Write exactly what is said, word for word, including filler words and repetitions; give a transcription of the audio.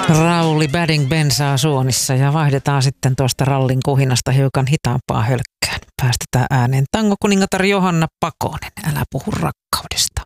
Rauli Badding bensaa suonissa ja vaihdetaan sitten tuosta rallin kuhinasta hiukan hitaampaa hölkkään. Päästetään ääneen tangokuningatar Johanna Pakonen, Älä puhu rakkaudesta.